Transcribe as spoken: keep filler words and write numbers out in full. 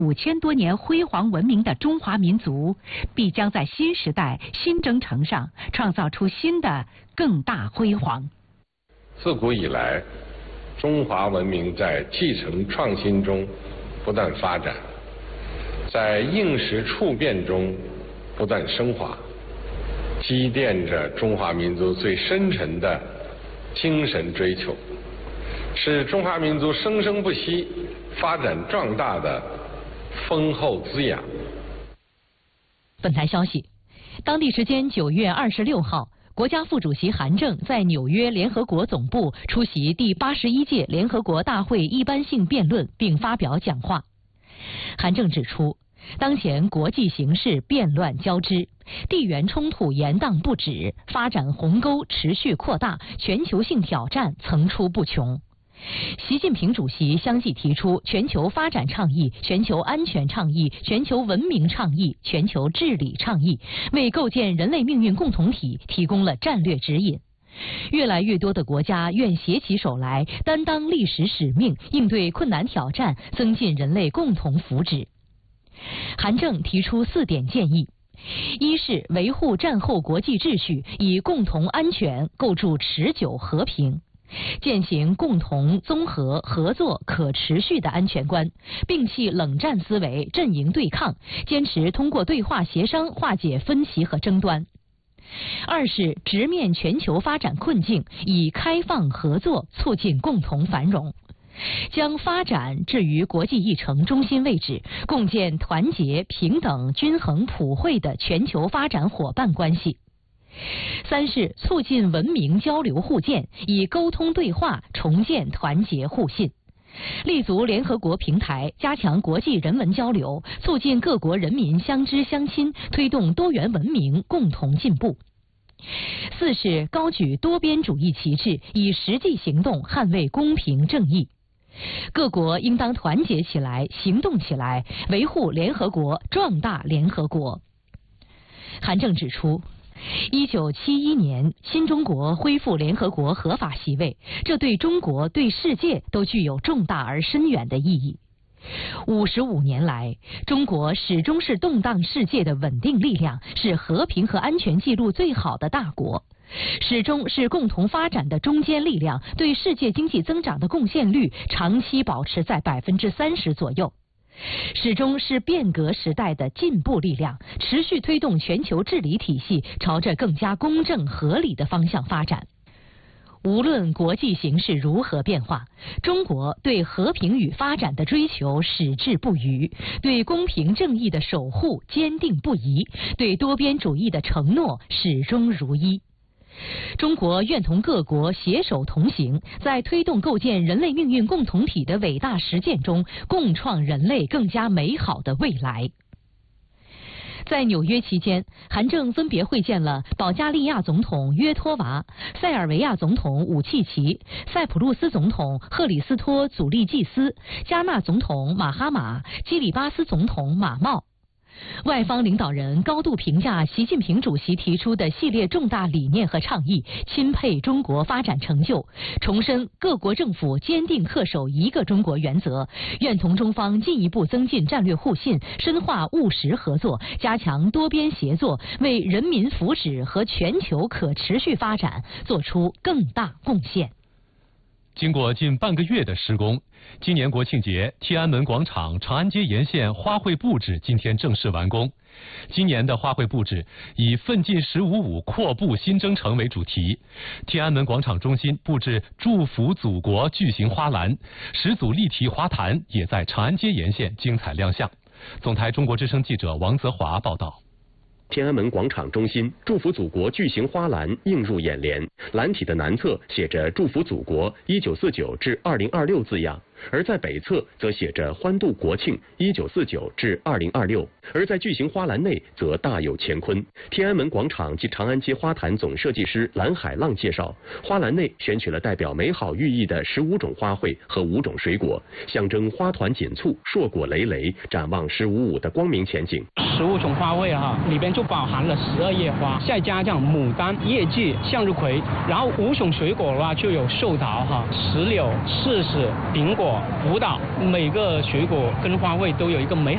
五千多年辉煌文明的中华民族，必将在新时代新征程上创造出新的更大辉煌。 自古以来，中华文明在继承创新中不断发展，在应时处变中不断升华，积淀着中华民族最深沉的精神追求，是中华民族生生不息、发展壮大的丰厚滋养。 本台消息，当地时间九月二十六号，国家副主席韩正在纽约联合国总部出席第八十一届联合国大会一般性辩论并发表讲话。韩正指出，当前国际形势变乱交织，地缘冲突延宕不止，发展鸿沟持续扩大，全球性挑战层出不穷。习近平主席相继提出全球发展倡议、全球安全倡议、全球文明倡议、全球治理倡议，为构建人类命运共同体提供了战略指引。越来越多的国家愿携起手来，担当历史使命，应对困难挑战，增进人类共同福祉。韩正提出四点建议：一是维护战后国际秩序，以共同安全构筑持久和平。践行共同、综合、合作、可持续的安全观，摒弃冷战思维、阵营对抗，坚持通过对话协商化解分歧和争端。二是直面全球发展困境，以开放合作促进共同繁荣，将发展置于国际议程中心位置，共建团结、平等、均衡、普惠的全球发展伙伴关系。三是促进文明交流互鉴，以沟通对话重建团结互信，立足联合国平台，加强国际人文交流，促进各国人民相知相亲，推动多元文明共同进步。四是高举多边主义旗帜，以实际行动捍卫公平正义。各国应当团结起来，行动起来，维护联合国，壮大联合国。韩正指出，一九七一年，新中国恢复联合国合法席位，这对中国、对世界都具有重大而深远的意义。五十五年来，中国始终是动荡世界的稳定力量，是和平和安全记录最好的大国，始终是共同发展的中坚力量，对世界经济增长的贡献率长期保持在百分之三十左右。始终是变革时代的进步力量，持续推动全球治理体系朝着更加公正合理的方向发展。无论国际形势如何变化，中国对和平与发展的追求矢志不渝，对公平正义的守护坚定不移，对多边主义的承诺始终如一。中国愿同各国携手同行，在推动构建人类命运共同体的伟大实践中，共创人类更加美好的未来。在纽约期间，韩正分别会见了保加利亚总统约托娃、塞尔维亚总统武契奇、塞浦路斯总统赫里斯托祖利季斯、加纳总统马哈马、基里巴斯总统马茂。外方领导人高度评价习近平主席提出的系列重大理念和倡议，钦佩中国发展成就，重申各国政府坚定恪守一个中国原则，愿同中方进一步增进战略互信，深化务实合作，加强多边协作，为人民福祉和全球可持续发展做出更大贡献。 经过近半个月的施工，今年国庆节天安门广场长安街沿线花卉布置今天正式完工。今年的花卉布置以奋进十五五阔步新征程为主题，天安门广场中心布置祝福祖国巨型花篮，十组立体花坛也在长安街沿线精彩亮相。总台中国之声记者王泽华报道。 天安门广场中心祝福祖国巨型花篮映入眼帘，篮体的南侧写着祝福祖国一九四九至二零二六字样，而在北侧则写着欢度国庆一九四九至二零二六，而在巨型花篮内则大有乾坤。天安门广场及长安街花坛总设计师蓝海浪介绍，花篮内选取了代表美好寓意的十五种花卉和五种水果，象征花团锦簇、硕果累累，展望十五五的光明前景。 十五种花卉哈，里边就包含了十二叶花，再加上牡丹、叶季、向日葵，然后五种水果的话就有寿桃哈、石榴、柿子、苹果、葡萄，每个水果跟花卉都有一个美好